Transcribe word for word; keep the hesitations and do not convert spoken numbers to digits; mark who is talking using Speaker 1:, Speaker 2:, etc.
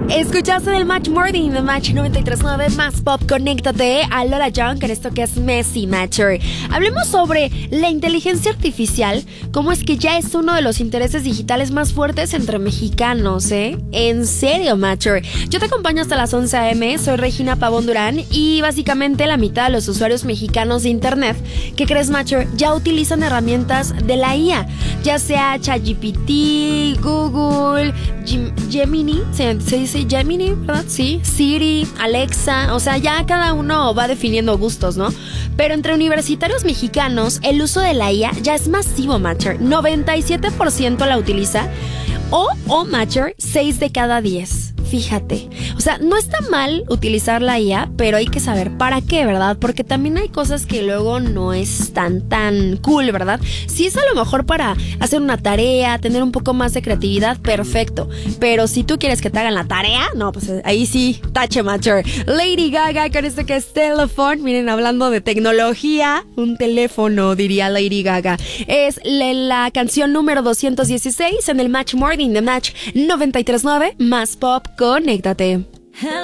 Speaker 1: Escuchaste del Match Morning, de Match noventa y tres punto nueve Más Pop. Conéctate a Lola Young con esto que es Messi Matcher. Hablemos sobre la inteligencia artificial, cómo es que ya es uno de los intereses digitales más fuertes entre mexicanos, ¿eh? En serio, Matcher. Yo te acompaño hasta las once a eme, soy Regina Pavón Durán y básicamente la mitad de los usuarios mexicanos de internet, ¿qué crees, Matcher? Ya utilizan herramientas de la I A, ya sea ChatGPT, Google, Gem- Gemini, se, se dice Gemini, ¿verdad? Sí, Siri, Alexa, o sea, ya cada uno va definiendo gustos, ¿no? Pero entre universitarios mexicanos, el uso de la I A ya es masivo, Matcher. noventa y siete por ciento la utiliza o, o Matcher, seis de cada diez. Fíjate, o sea, no está mal utilizar la I A, pero hay que saber para qué, ¿verdad? Porque también hay cosas que luego no están tan cool, ¿verdad? Si es a lo mejor para hacer una tarea, tener un poco más de creatividad, perfecto. Pero si tú quieres que te hagan la tarea, no, pues ahí sí, tache, Matcher. Lady Gaga con este que es Telephone. Miren, hablando de tecnología, un teléfono, diría Lady Gaga. Es la, la canción número doscientos dieciséis en el Match Morning de Match noventa y tres punto nueve Más Pop. Conéctate.